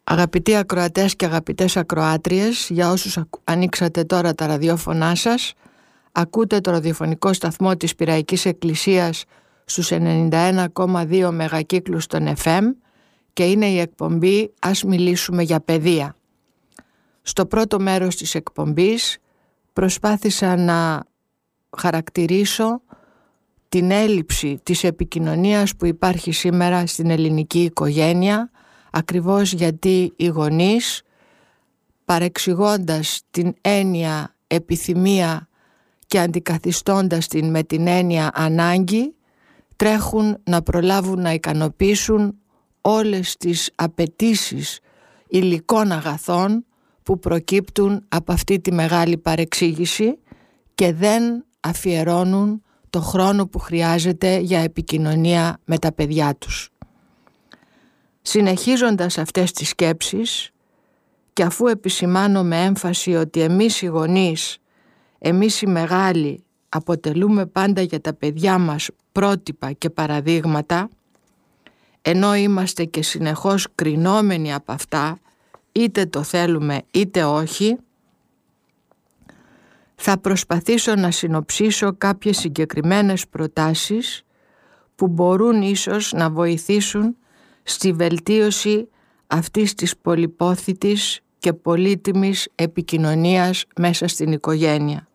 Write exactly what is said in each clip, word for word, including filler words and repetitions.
Αγαπητοί ακροατές και αγαπητές ακροάτριες, για όσους ανοίξατε τώρα τα ραδιόφωνά σας, ακούτε το ραδιοφωνικό σταθμό της Πειραϊκής Εκκλησίας στους ενενήντα ένα κόμμα δύο μεγακύκλους των εφ εμ και είναι η εκπομπή «Ας μιλήσουμε για παιδεία». Στο πρώτο μέρος της εκπομπής προσπάθησα να χαρακτηρίσω την έλλειψη της επικοινωνίας που υπάρχει σήμερα στην ελληνική οικογένεια, ακριβώς γιατί οι γονείς, παρεξηγώντας την έννοια επιθυμία και αντικαθιστώντας την με την έννοια ανάγκη, τρέχουν να προλάβουν να ικανοποιήσουν όλες τις απαιτήσεις υλικών αγαθών που προκύπτουν από αυτή τη μεγάλη παρεξήγηση και δεν αφιερώνουν το χρόνο που χρειάζεται για επικοινωνία με τα παιδιά τους. Συνεχίζοντας αυτές τις σκέψεις και αφού επισημάνω με έμφαση ότι εμείς οι γονείς, εμείς οι μεγάλοι αποτελούμε πάντα για τα παιδιά μας πρότυπα και παραδείγματα, ενώ είμαστε και συνεχώς κρινόμενοι από αυτά, είτε το θέλουμε είτε όχι, θα προσπαθήσω να συνοψίσω κάποιες συγκεκριμένες προτάσεις που μπορούν ίσως να βοηθήσουν στη βελτίωση αυτής της πολυπόθητης και πολύτιμης επικοινωνίας μέσα στην οικογένεια.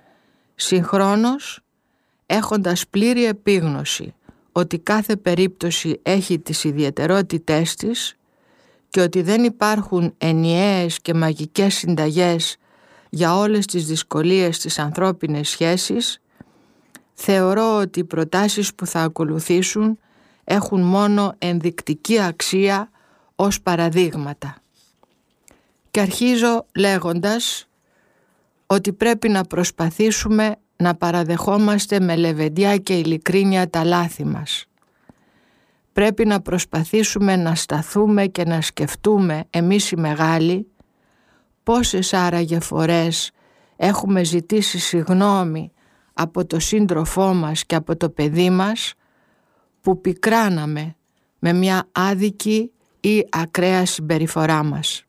Συγχρόνως, έχοντας πλήρη επίγνωση ότι κάθε περίπτωση έχει τις ιδιαιτερότητές της και ότι δεν υπάρχουν ενιαίες και μαγικές συνταγές για όλες τις δυσκολίες στις ανθρώπινες σχέσεις, θεωρώ ότι οι προτάσεις που θα ακολουθήσουν έχουν μόνο ενδεικτική αξία ως παραδείγματα. Και αρχίζω λέγοντας ότι πρέπει να προσπαθήσουμε να παραδεχόμαστε με λεβεντιά και ειλικρίνεια τα λάθη μας. Πρέπει να προσπαθήσουμε να σταθούμε και να σκεφτούμε εμείς οι μεγάλοι πόσες άραγε φορές έχουμε ζητήσει συγγνώμη από το σύντροφό μας και από το παιδί μας που πικράναμε με μια άδικη ή ακραία συμπεριφορά μας.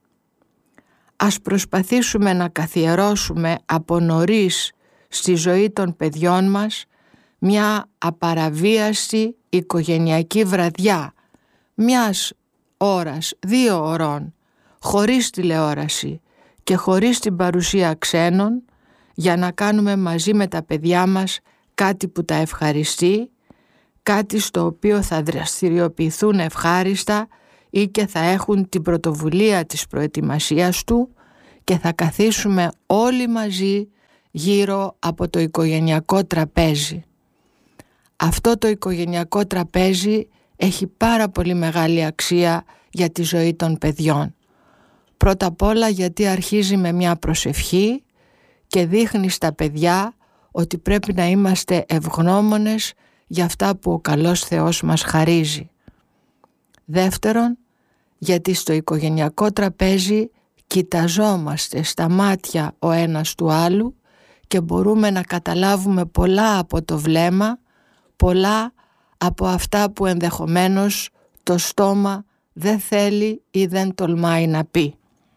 Ας προσπαθήσουμε να καθιερώσουμε από νωρίς στη ζωή των παιδιών μας μια απαραβίαστη οικογενειακή βραδιά, μιας ώρας, δύο ωρών, χωρίς τηλεόραση και χωρίς την παρουσία ξένων, για να κάνουμε μαζί με τα παιδιά μας κάτι που τα ευχαριστεί, κάτι στο οποίο θα δραστηριοποιηθούν ευχάριστα ή και θα έχουν την πρωτοβουλία της προετοιμασίας του και θα καθίσουμε όλοι μαζί γύρω από το οικογενειακό τραπέζι. Αυτό το οικογενειακό τραπέζι έχει πάρα πολύ μεγάλη αξία για τη ζωή των παιδιών. Πρώτα απ' όλα γιατί αρχίζει με μια προσευχή και δείχνει στα παιδιά ότι πρέπει να είμαστε ευγνώμονες για αυτά που ο καλός Θεός μας χαρίζει. Δεύτερον, γιατί στο οικογενειακό τραπέζι κοιταζόμαστε στα μάτια ο ένας του άλλου και μπορούμε να καταλάβουμε πολλά από το βλέμμα, πολλά από αυτά που ενδεχομένως το στόμα δεν θέλει ή δεν τολμάει να πει.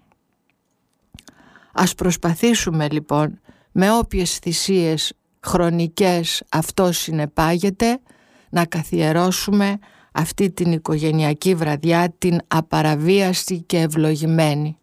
Ας προσπαθήσουμε λοιπόν με όποιες θυσίες χρονικές αυτό συνεπάγεται να καθιερώσουμε αυτή την οικογενειακή βραδιά, την απαραβίαστη και ευλογημένη.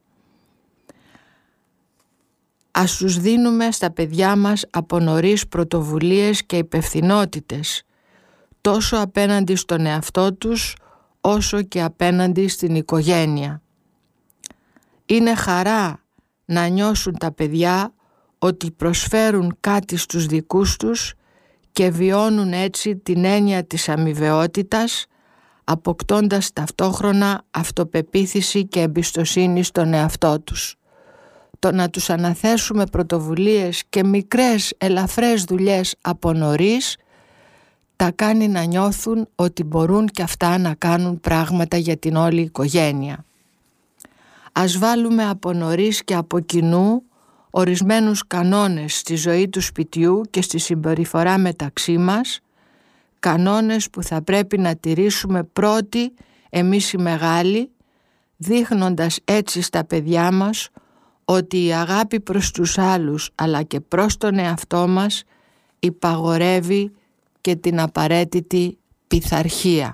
Ας τους δίνουμε στα παιδιά μας από νωρίς πρωτοβουλίες και υπευθυνότητες, τόσο απέναντι στον εαυτό τους όσο και απέναντι στην οικογένεια. Είναι χαρά να νιώσουν τα παιδιά ότι προσφέρουν κάτι στους δικούς τους και βιώνουν έτσι την έννοια της αμοιβαιότητας, αποκτώντας ταυτόχρονα αυτοπεποίθηση και εμπιστοσύνη στον εαυτό τους. Το να τους αναθέσουμε πρωτοβουλίες και μικρές ελαφρές δουλειές από νωρίς τα κάνει να νιώθουν ότι μπορούν και αυτά να κάνουν πράγματα για την όλη οικογένεια. Ας βάλουμε από νωρίς και από κοινού ορισμένους κανόνες στη ζωή του σπιτιού και στη συμπεριφορά μεταξύ μας, κανόνες που θα πρέπει να τηρήσουμε πρώτοι εμείς οι μεγάλοι, δείχνοντας έτσι στα παιδιά μας ότι η αγάπη προς τους άλλους αλλά και προς τον εαυτό μας υπαγορεύει και την απαραίτητη πειθαρχία.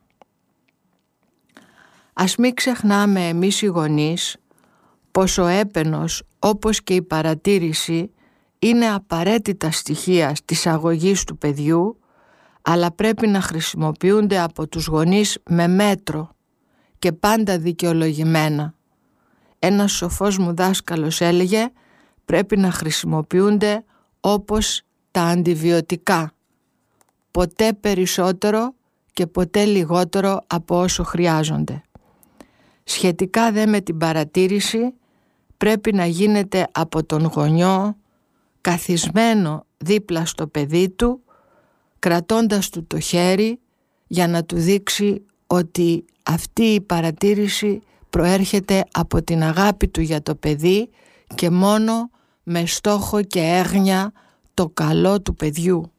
Ας μην ξεχνάμε εμείς οι γονείς πως ο έπαινος όπως και η παρατήρηση είναι απαραίτητα στοιχεία της αγωγής του παιδιού, αλλά πρέπει να χρησιμοποιούνται από τους γονείς με μέτρο και πάντα δικαιολογημένα. Ένας σοφός μου δάσκαλος έλεγε πρέπει να χρησιμοποιούνται όπως τα αντιβιωτικά, ποτέ περισσότερο και ποτέ λιγότερο από όσο χρειάζονται. Σχετικά δε με την παρατήρηση πρέπει να γίνεται από τον γονιό καθισμένο δίπλα στο παιδί του, κρατώντας του το χέρι για να του δείξει ότι αυτή η παρατήρηση προέρχεται από την αγάπη του για το παιδί και μόνο με στόχο και έγνοια το καλό του παιδιού.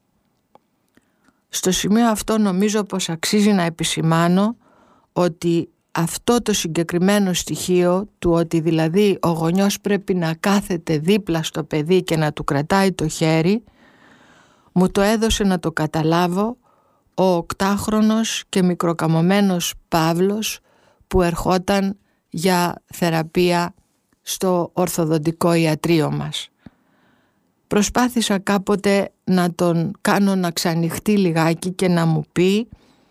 Στο σημείο αυτό νομίζω πως αξίζει να επισημάνω ότι αυτό το συγκεκριμένο στοιχείο του ότι δηλαδή ο γονιός πρέπει να κάθεται δίπλα στο παιδί και να του κρατάει το χέρι, μου το έδωσε να το καταλάβω ο οκτάχρονος και μικροκαμωμένος Παύλος που ερχόταν για θεραπεία στο ορθοδοντικό ιατρείο μας. Προσπάθησα κάποτε να τον κάνω να ξανοιχτεί λιγάκι και να μου πει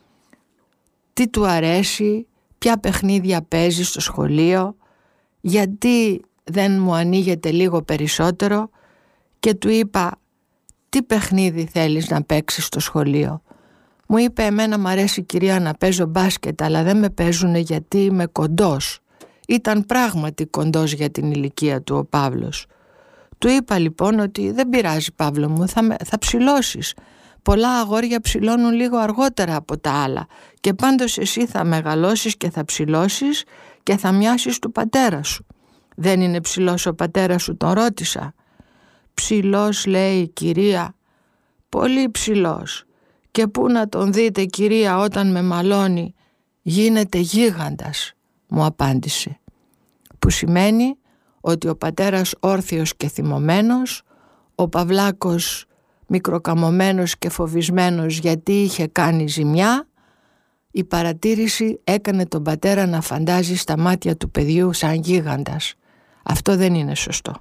τι του αρέσει, ποια παιχνίδια παίζει στο σχολείο, γιατί δεν μου ανοίγεται λίγο περισσότερο, και του είπα τι παιχνίδι θέλεις να παίξεις στο σχολείο. Μου είπε εμένα μ' αρέσει κυρία να παίζω μπάσκετ, αλλά δεν με παίζουνε γιατί είμαι κοντός. Ήταν πράγματι κοντός για την ηλικία του ο Παύλος. Του είπα λοιπόν ότι δεν πειράζει Παύλο μου, θα, με, θα ψηλώσεις. Πολλά αγόρια ψηλώνουν λίγο αργότερα από τα άλλα και πάντως εσύ θα μεγαλώσεις και θα ψηλώσεις και θα μοιάσεις του πατέρα σου. Δεν είναι ψηλός ο πατέρας σου, τον ρώτησα. Ψηλός, λέει η κυρία, πολύ ψηλός. Και πού να τον δείτε κυρία όταν με μαλώνει, γίνεται γίγαντας, μου απάντησε. Που σημαίνει ότι ο πατέρας όρθιος και θυμωμένος, ο Παυλάκος μικροκαμωμένος και φοβισμένος γιατί είχε κάνει ζημιά, η παρατήρηση έκανε τον πατέρα να φαντάζει στα μάτια του παιδιού σαν γίγαντας. Αυτό δεν είναι σωστό.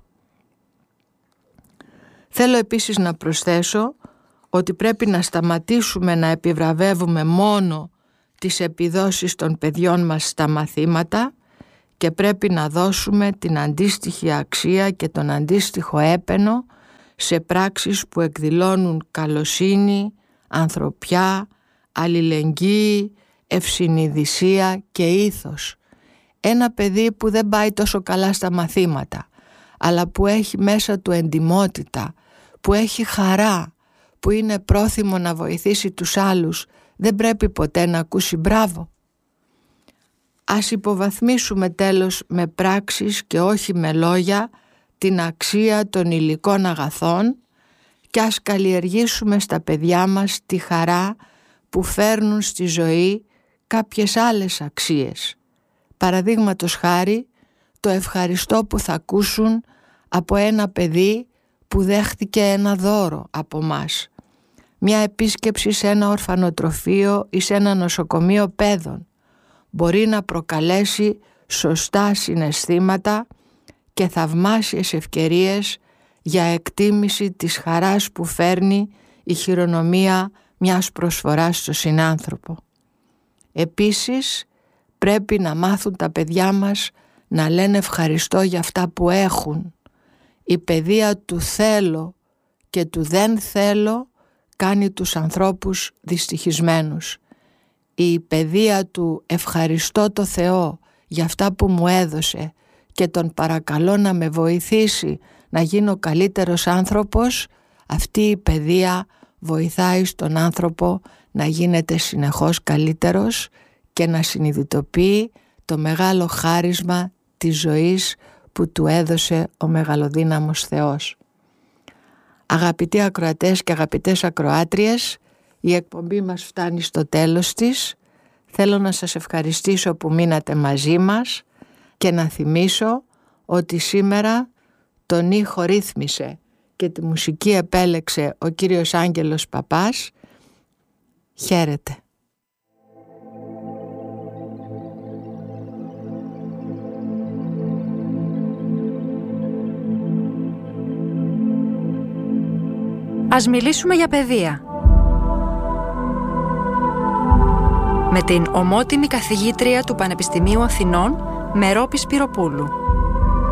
Θέλω επίσης να προσθέσω ότι πρέπει να σταματήσουμε να επιβραβεύουμε μόνο τις επιδόσεις των παιδιών μας στα μαθήματα και πρέπει να δώσουμε την αντίστοιχη αξία και τον αντίστοιχο έπαινο σε πράξεις που εκδηλώνουν καλοσύνη, ανθρωπιά, αλληλεγγύη, ευσυνειδησία και ήθος. Ένα παιδί που δεν πάει τόσο καλά στα μαθήματα, αλλά που έχει μέσα του εντιμότητα, που έχει χαρά, που είναι πρόθυμο να βοηθήσει τους άλλους, δεν πρέπει ποτέ να ακούσει μπράβο. Ας υποβαθμίσουμε τέλος με πράξεις και όχι με λόγια την αξία των υλικών αγαθών και ας καλλιεργήσουμε στα παιδιά μας τη χαρά που φέρνουν στη ζωή κάποιες άλλες αξίες. Παραδείγματος χάρη, το ευχαριστώ που θα ακούσουν από ένα παιδί που δέχτηκε ένα δώρο από μας. Μια επίσκεψη σε ένα ορφανοτροφείο ή σε ένα νοσοκομείο παιδών μπορεί να προκαλέσει σωστά συναισθήματα και θαυμάσιες ευκαιρίες για εκτίμηση της χαράς που φέρνει η χειρονομία μιας προσφοράς στο συνάνθρωπο. Επίσης, πρέπει να μάθουν τα παιδιά μας να λένε ευχαριστώ για αυτά που έχουν. Η παιδεία του θέλω και του δεν θέλω κάνει τους ανθρώπους δυστυχισμένους. Η παιδεία του ευχαριστώ το Θεό για αυτά που μου έδωσε και τον παρακαλώ να με βοηθήσει να γίνω καλύτερος άνθρωπος, αυτή η παιδεία βοηθάει στον άνθρωπο να γίνεται συνεχώς καλύτερος και να συνειδητοποιεί το μεγάλο χάρισμα της ζωής που του έδωσε ο μεγαλοδύναμος Θεός. Αγαπητοί ακροατές και αγαπητές ακροάτριες, η εκπομπή μας φτάνει στο τέλος της. Θέλω να σας ευχαριστήσω που μείνατε μαζί μας και να θυμίσω ότι σήμερα τον ήχο ρύθμισε και τη μουσική επέλεξε ο κύριος Άγγελος Παπάς. Χαίρετε. Ας μιλήσουμε για παιδεία. Με την ομότιμη καθηγήτρια του Πανεπιστημίου Αθηνών, Μερόπη Σπυροπούλου.